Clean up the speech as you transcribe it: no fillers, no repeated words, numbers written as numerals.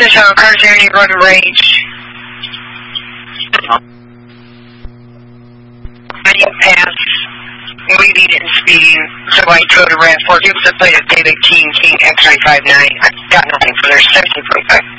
This cars there near road rage. And you pass weaving and speeding. So I drove to RAV4. Give us a plate of David King X359. I got nothing for their 70.5.